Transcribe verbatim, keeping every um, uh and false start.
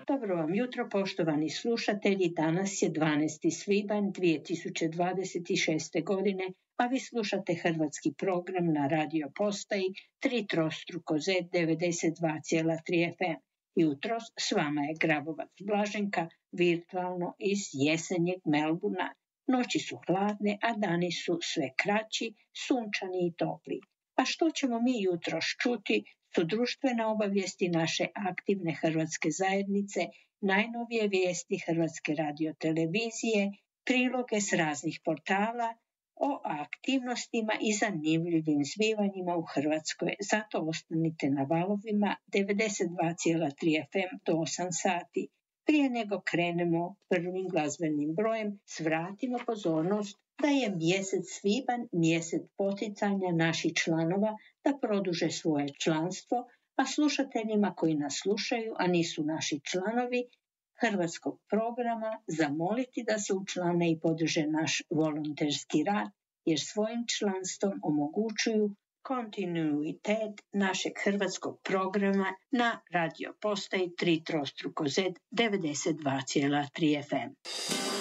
Dobro vam jutro, poštovani slušatelji. Danas je dvanaesti svibanj dvije tisuće dvadeset šeste. godine, a vi slušate hrvatski program na radio postaji tri trostruko zet devedeset dva zarez tri ef em. Jutros s vama je Grabovac Blaženka, virtualno iz jesenjeg Melburna. Noći su hladne, a dani su sve kraći, sunčani i topli. A što ćemo mi jutros čuti su društvene obavijesti naše aktivne hrvatske zajednice, najnovije vijesti Hrvatske radiotelevizije, priloge s raznih portala o aktivnostima i zanimljivim zbivanjima u Hrvatskoj. Zato ostanite na valovima devedeset dva zarez tri ef em do osam sati. Prije nego krenemo prvim glazbenim brojem, svratimo pozornost da je mjesec svibanj mjesec poticanja naših članova da produže svoje članstvo, a slušateljima koji nas slušaju, a nisu naši članovi hrvatskog programa, zamoliti da se učlane i podrže naš volonterski rad, jer svojim članstvom omogućuju kontinuitet našeg hrvatskog programa na radio postaji tri trostruko zet devedeset dva zarez tri ef em.